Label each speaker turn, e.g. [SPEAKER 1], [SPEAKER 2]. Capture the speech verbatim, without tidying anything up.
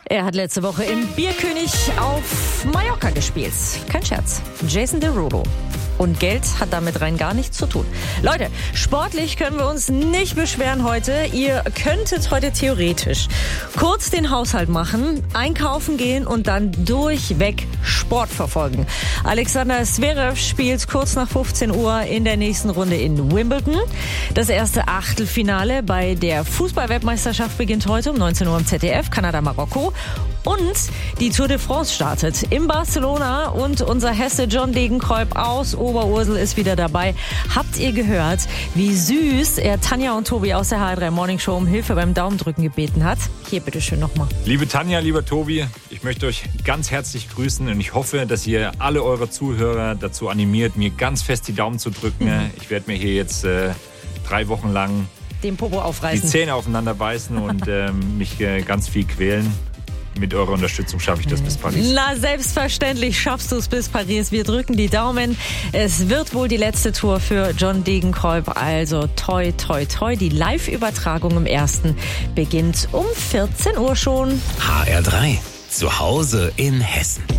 [SPEAKER 1] Er hat letzte Woche im Bierkönig auf Mallorca gespielt. Kein Scherz. Jason Derulo. Und Geld hat damit rein gar nichts zu tun. Leute, sportlich können wir uns nicht beschweren heute. Ihr könntet heute theoretisch kurz den Haushalt machen, einkaufen gehen und dann durchweg Sport verfolgen. Alexander Zverev spielt kurz nach fünfzehn Uhr in der nächsten Runde in Wimbledon. Das erste Achtelfinale bei der Fußball-Weltmeisterschaft beginnt heute um neunzehn Uhr im Z D F, Kanada-Marokko. Und die Tour de France startet in Barcelona und unser Hesse John Degenkolb aus Oberursel ist wieder dabei. Habt ihr gehört, wie süß er Tanja und Tobi aus der H drei Morning Show um Hilfe beim Daumendrücken gebeten hat? Hier, bitteschön nochmal.
[SPEAKER 2] Liebe Tanja, lieber Tobi, ich möchte euch ganz herzlich grüßen und ich hoffe, dass ihr alle eure Zuhörer dazu animiert, mir ganz fest die Daumen zu drücken. Mhm. Ich werde mir hier jetzt äh, drei Wochen lang
[SPEAKER 1] den Popo aufreißen,
[SPEAKER 2] die Zähne aufeinander beißen und äh, mich äh, ganz viel quälen. Mit eurer Unterstützung schaffe ich das bis Paris.
[SPEAKER 1] Na, selbstverständlich schaffst du es bis Paris. Wir drücken die Daumen. Es wird wohl die letzte Tour für John Degenkolb. Also toi, toi, toi. Die Live-Übertragung im ersten beginnt um vierzehn Uhr schon.
[SPEAKER 3] H R drei. Zu Hause in Hessen.